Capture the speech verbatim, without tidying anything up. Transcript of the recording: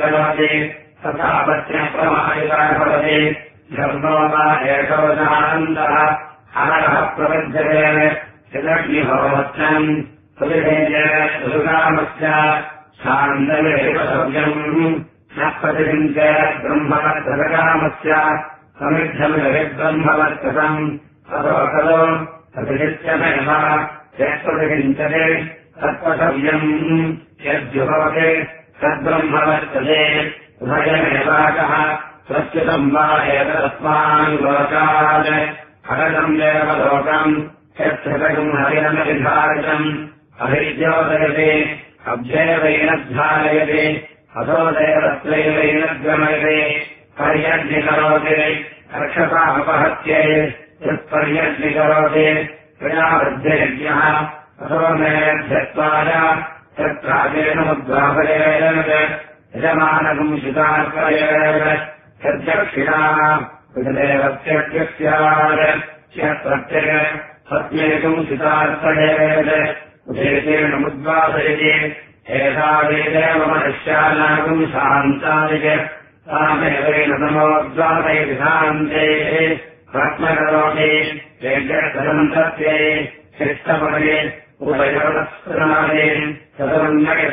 करोति तथा पत्न्यप्रमायितः भवति धर्मो वा एषो नानन्दः अनरः प्रपद्यते यदग्निहोत्रम् सुविधेय सुकामस्य शान्तमेव सव्यम् न प्रतिषिञ्च ब्रह्मवर्तकामस्य समिद्धमिब्रह्मवर्तकम् ततो खलु प्रतिषिच्यमेव यत्प्रतिषिञ्चते तत्त्वसव्यम् यद्युभवते तद्ब्रह्मवर्तते उभयमेवाकः प्रत्युतम् वा एतदस्मान् लोकात् अगतम् देवलोकम् यत्सृतम् हरिणमविधारितम् अभिद्योदयते अभ्येवैनध्यायते अथो देवत्रैवैनद्गमयते पर्यग्निकरोति रक्षसापहत्यै यत्पर्यग्निकरोति प्रजावृद्ध्यज्ञः अथो मेऽध्यत्वाय तत्राजेनमुद्वापयेत् यजमानकम् शितार्पयेत् यद्यक्षिणाः विदेवत्यज्ञस्यात् प्रत्यय सत्येकम् शितार्पयेत् उदेशेणमुद्वापयति एषा वेदेव मनुष्यानागम् शान्तादिक तामेवेन समोद्वापयति शान्तेः प्रश्नकरोति यज्ञसन्तत्यै शिष्टपदे उपयोगस्नादे तदन्नयति